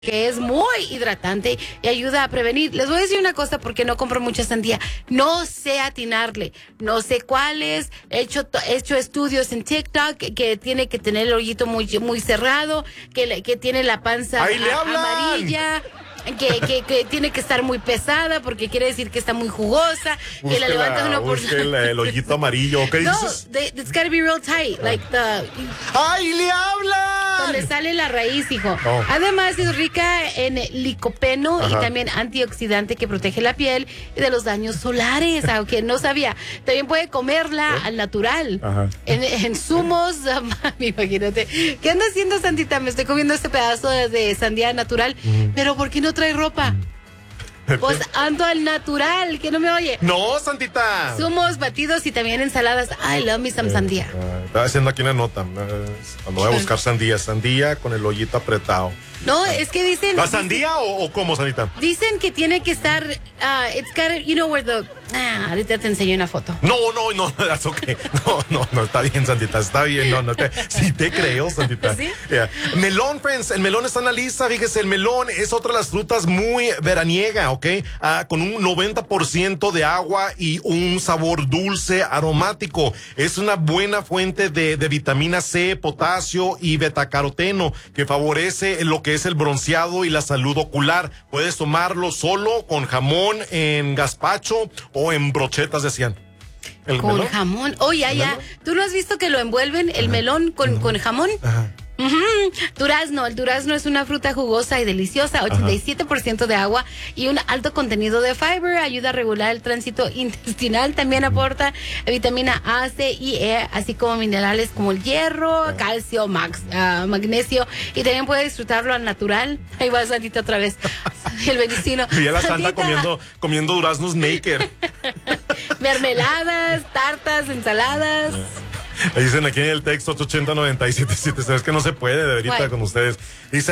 que es muy hidratante y ayuda a prevenir. Les voy a decir una cosa porque no compro mucha sandía. No sé atinarle, no sé cuál es. He hecho estudios en TikTok que tiene que tener el hoyito muy cerrado, que tiene la panza amarilla. Que tiene que estar muy pesada porque quiere decir que está muy jugosa, que la levantas uno por el hoyito amarillo. ¿Qué dices? It's gotta be real tight, like ¡Ay, le hablan! donde sale la raíz, hijo. Oh. Además es rica en licopeno y también antioxidante que protege la piel de los daños solares, aunque no sabía. También puede comerla al natural, en zumos. Mami, imagínate. ¿Qué anda haciendo, Santita? Me estoy comiendo este pedazo de sandía natural, pero ¿por qué no trae ropa? Pues ando al natural, que no me oye. No, Santita. Zumos, batidos y también ensaladas. I love me some sandía. Estaba haciendo aquí una nota. Cuando voy a buscar sandía con el hoyito apretado. No, es que dicen... ¿La sandía o cómo, Santita? Dicen que tiene que estar... it's got, you know where the... ahorita te enseño una foto. No, that's okay. No, está bien, Santita, está bien. Sí te creo, Santita. ¿Sí? Yeah. Melón, friends, el melón está en la lista. Fíjese, el melón es otra de las frutas muy veraniega, ¿ok? Con un 90% de agua y un sabor dulce, aromático. Es una buena fuente de vitamina C, potasio y betacaroteno que favorece lo que es el bronceado y la salud ocular. Puedes tomarlo solo, con jamón, en gazpacho o en brochetas, decían. ¿Con melón? Jamón. Oh, ya. ¿Tú no has visto que lo envuelven el melón con jamón? Ajá. Durazno. El durazno es una fruta jugosa y deliciosa, 87% de agua y un alto contenido de fiber, ayuda a regular el tránsito intestinal, también aporta vitamina A, C y E, así como minerales como el hierro, calcio, magnesio, y también puede disfrutarlo al natural. Ahí va Santita otra vez, el vecino. Y ya la Santa comiendo duraznos naked. Mermeladas, tartas, ensaladas. Dicen aquí en el texto 880-977, sabes que no se puede de verita con ustedes. Dice